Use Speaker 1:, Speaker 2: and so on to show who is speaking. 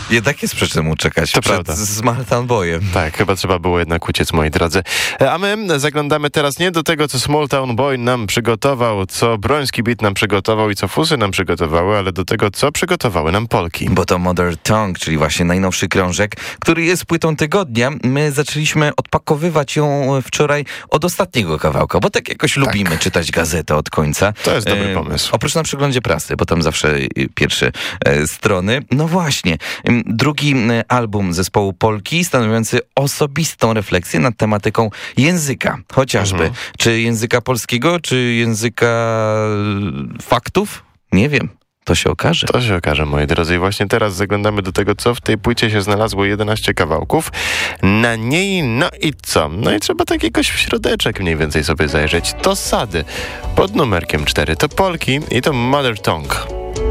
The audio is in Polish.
Speaker 1: Jednak jest przy czym uczekać
Speaker 2: To
Speaker 1: przed
Speaker 2: prawda.
Speaker 1: Small Town Boyem.
Speaker 2: Tak, chyba trzeba było jednak uciec, moi drodzy. A my zaglądamy teraz nie do tego, co Small Town Boy nam przygotował, co Broński Beat nam przygotował i co Fusy nam przygotowały, ale do tego, co przygotowały nam Polki.
Speaker 1: Bo to Mother Tongue, czyli właśnie najnowszy krążek, który jest płytą tygodnia. My zaczęliśmy odpakowywać ją wczoraj od ostatniego kawałka, bo tak jakoś lubimy czytać gazetę od końca.
Speaker 2: To jest dobry pomysł.
Speaker 1: Oprócz na przeglądzie prasy, bo tam zawsze pierwsze strony. No właśnie, drugi album zespołu Polki, stanowiący osobistą refleksję nad tematyką języka. Chociażby, czy języka polskiego, czy języka faktów? Nie wiem. To się okaże.
Speaker 2: To się okaże, moi drodzy. I właśnie teraz zaglądamy do tego, co w tej płycie się znalazło. 11 kawałków. Na niej, no i co? No i trzeba tak jakoś w środeczek mniej więcej sobie zajrzeć. To Sady pod numerkiem 4. To Polki i to Mother Tongue.